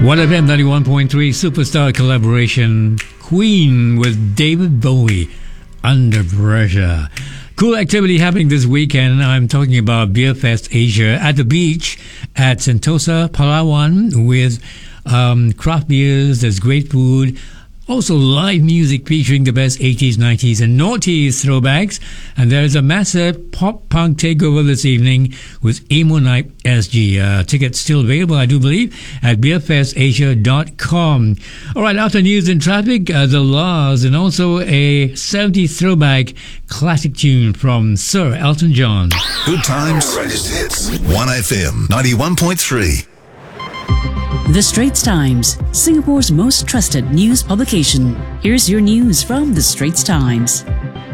1FM 91.3 superstar collaboration Queen with David Bowie, Under Pressure. Cool activity happening this weekend. I'm talking about Beer Fest Asia at the beach at Sentosa, Palawan, with craft beers. There's great food. Also live music featuring the best 80s, 90s and noughties throwbacks. And there's a massive pop punk takeover this evening with Emo Night SG. Tickets still available, I do believe, at beerfestasia.com. All right, after news and traffic, The Laws, and also a 70s throwback classic tune from Sir Elton John. Good times, greatest hits. 1FM 91.3. The Straits Times, Singapore's most trusted news publication. Here's your news from The Straits Times.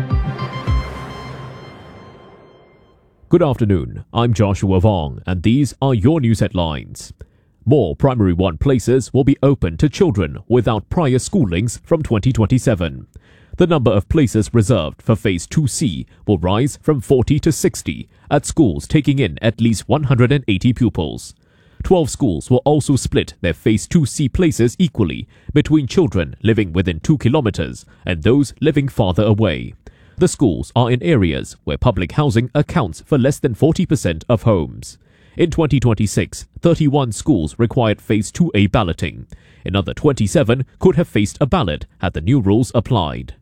Good afternoon, I'm Joshua Vong, and these are your news headlines. More Primary 1 places will be open to children without prior schoolings from 2027. The number of places reserved for Phase 2C will rise from 40 to 60 at schools taking in at least 180 pupils. 12 schools will also split their Phase 2C places equally between children living within 2 kilometres and those living farther away. The schools are in areas where public housing accounts for less than 40% of homes. In 2026, 31 schools required Phase 2A balloting. Another 27 could have faced a ballot had the new rules applied.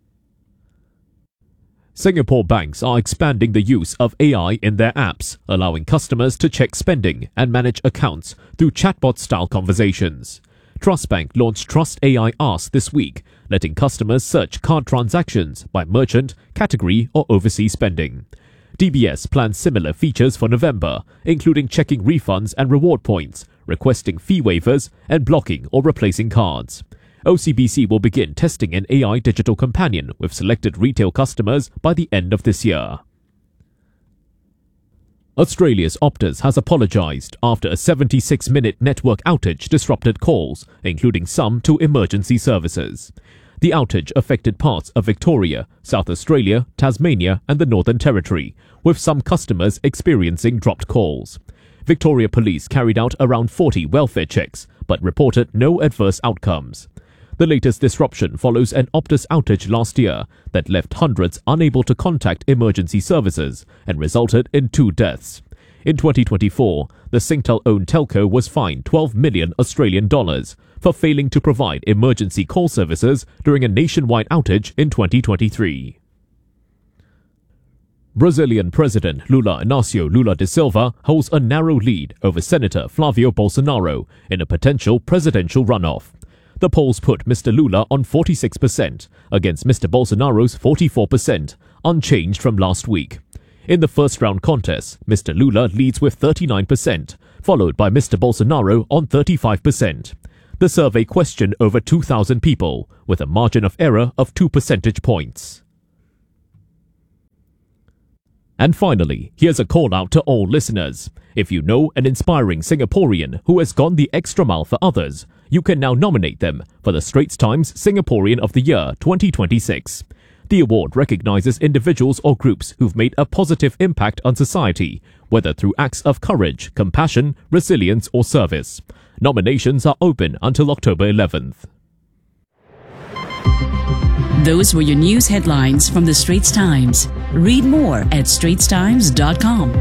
Singapore banks are expanding the use of AI in their apps, allowing customers to check spending and manage accounts through chatbot-style conversations. Trustbank launched Trust AI Ask this week, letting customers search card transactions by merchant, category or overseas spending. DBS plans similar features for November, including checking refunds and reward points, requesting fee waivers, and blocking or replacing cards. OCBC will begin testing an AI digital companion with selected retail customers by the end of this year. Australia's Optus has apologised after a 76-minute network outage disrupted calls, including some to emergency services. The outage affected parts of Victoria, South Australia, Tasmania and the Northern Territory, with some customers experiencing dropped calls. Victoria Police carried out around 40 welfare checks, but reported no adverse outcomes. The latest disruption follows an Optus outage last year that left hundreds unable to contact emergency services and resulted in 2 deaths. In 2024, the Singtel-owned telco was fined $12 million Australian dollars for failing to provide emergency call services during a nationwide outage in 2023. Brazilian President Lula Inácio Lula da Silva holds a narrow lead over Senator Flavio Bolsonaro in a potential presidential runoff. The polls put Mr. Lula on 46% against Mr. Bolsonaro's 44%, unchanged from last week. In the first-round contest, Mr. Lula leads with 39%, followed by Mr. Bolsonaro on 35%. The survey questioned over 2,000 people, with a margin of error of 2 percentage points. And finally, here's a call out to all listeners. If you know an inspiring Singaporean who has gone the extra mile for others, you can now nominate them for the Straits Times Singaporean of the Year 2026. The award recognizes individuals or groups who've made a positive impact on society, whether through acts of courage, compassion, resilience or service. Nominations are open until October 11th. Those were your news headlines from The Straits Times. Read more at straitstimes.com.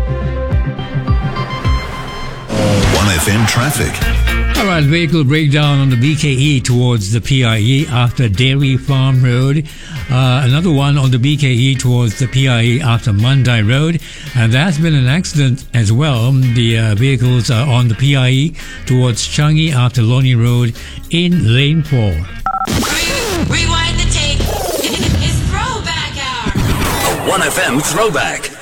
1FM traffic. All right, vehicle breakdown on the BKE towards the PIE after Dairy Farm Road. Another one on the BKE towards the PIE after Mandai Road. And there has been an accident as well. The vehicles are on the PIE towards Changi after Loni Road in Lane 4. Rewind the tape. It's Throwback Hour. A 1FM throwback.